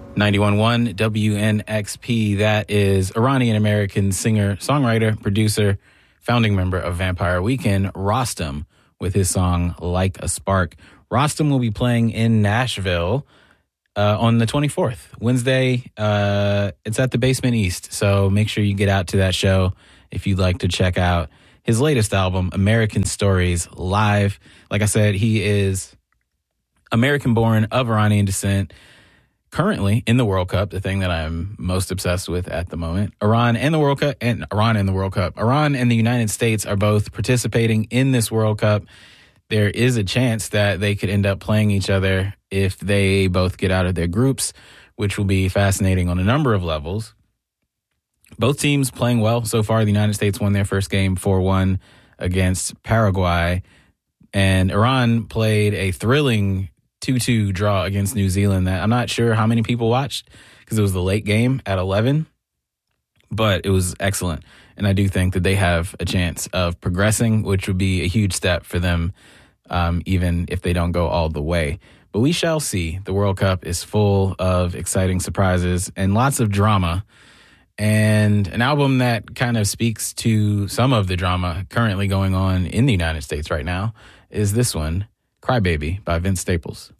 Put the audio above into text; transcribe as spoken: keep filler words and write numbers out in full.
ninety-one point one W N X P. That is Iranian-American singer, songwriter, producer, founding member of Vampire Weekend, Rostam, with his song Like a Spark. Rostam will be playing in Nashville uh, on the twenty-fourth, Wednesday. Uh, it's at the Basement East, so make sure you get out to that show if you'd like to check out his latest album, American Stories, live. Like I said, he is American-born, of Iranian descent, currently in the World Cup, the thing that I'm most obsessed with at the moment. Iran and the World Cup, and Iran and the World Cup. Iran and the United States are both participating in this World Cup. There is a chance that they could end up playing each other if they both get out of their groups, which will be fascinating on a number of levels. Both teams playing well so far. The United States won their first game four one against Paraguay, and Iran played a thrilling two two draw against New Zealand that I'm not sure how many people watched because it was the late game at eleven, but it was excellent. And I do think that they have a chance of progressing, which would be a huge step for them, um, even if they don't go all the way. But we shall see. The World Cup is full of exciting surprises and lots of drama. And an album that kind of speaks to some of the drama currently going on in the United States right now is this one, Crybaby by Vince Staples.